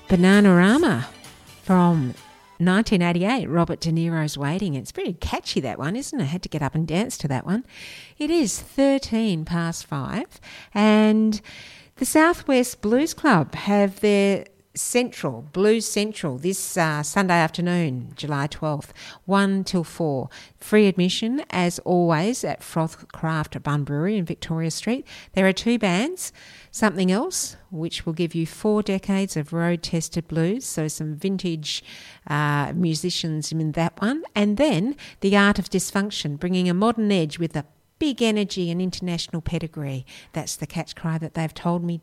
Bananarama from 1988, Robert De Niro's Waiting. It's pretty catchy, that one, isn't it? I had to get up and dance to that one. It is 5:13, and the Southwest Blues Club have their Blues Central this Sunday afternoon, July 12th, 1 till 4. Free admission, as always, at Froth Craft Bun Brewery in Victoria Street. There are 2 bands, Something Else, which will give you 4 decades of road-tested blues, so some vintage musicians in that one. And then The Art of Dysfunction, bringing a modern edge with a big energy and international pedigree. That's the catch cry that they've told me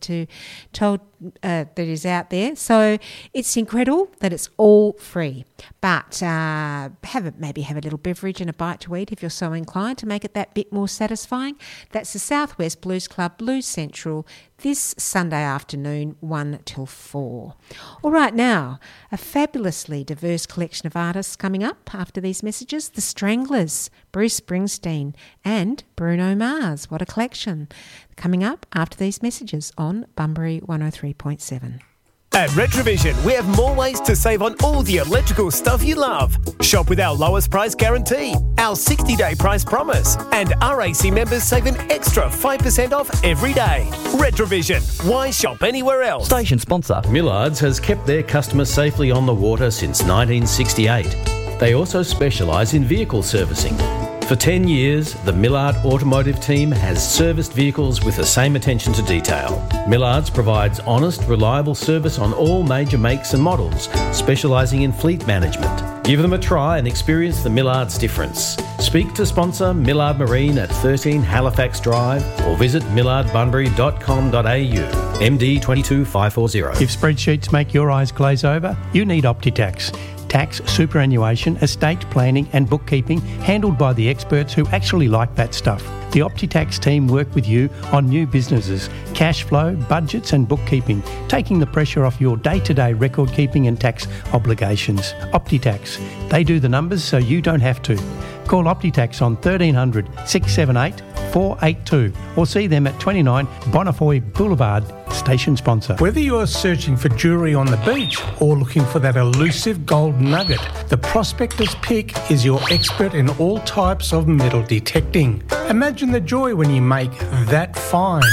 that is out there. So it's incredible that it's all free. But maybe have a little beverage and a bite to eat if you're so inclined to make it that bit more satisfying. That's the Southwest Blues Club, Blues Central, this Sunday afternoon, 1 till 4. All right, now, a fabulously diverse collection of artists coming up after these messages. The Stranglers, Bruce Springsteen and Bruno Mars. What a collection. Coming up after these messages on Bunbury 103.7. At Retrovision, we have more ways to save on all the electrical stuff you love. Shop with our lowest price guarantee, our 60-day price promise, and RAC members save an extra 5% off every day. Retrovision, why shop anywhere else? Station sponsor. Millards has kept their customers safely on the water since 1968. They also specialise in vehicle servicing. For 10 years, the Millard Automotive team has serviced vehicles with the same attention to detail. Millards provides honest, reliable service on all major makes and models, specialising in fleet management. Give them a try and experience the Millards difference. Speak to sponsor Millard Marine at 13 Halifax Drive or visit millardbunbury.com.au. MD 22540. If spreadsheets make your eyes glaze over, you need OptiTax. Tax, superannuation, estate planning and bookkeeping handled by the experts who actually like that stuff. The OptiTax team work with you on new businesses, cash flow, budgets and bookkeeping, taking the pressure off your day-to-day record keeping and tax obligations. OptiTax. They do the numbers so you don't have to. Call OptiTax on 1300 678 482 or see them at 29 Bonnefoy Boulevard, station sponsor. Whether you're searching for jewellery on the beach or looking for that elusive gold nugget, the Prospector's Pick is your expert in all types of metal detecting. Imagine the joy when you make that find.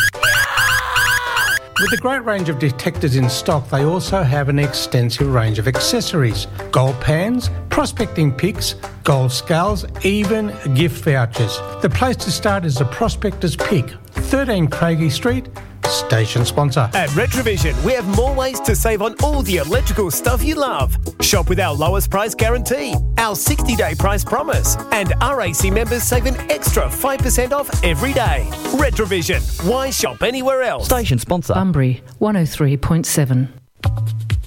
With a great range of detectors in stock, they also have an extensive range of accessories. Gold pans, prospecting picks, gold scales, even gift vouchers. The place to start is the Prospector's Pick, 13 Craigie Street, station sponsor. At Retrovision, we have more ways to save on all the electrical stuff you love. Shop with our lowest price guarantee, our 60-day price promise, and RAC members save an extra 5% off every day. Retrovision, why shop anywhere else? Station sponsor. Bunbury 103.7.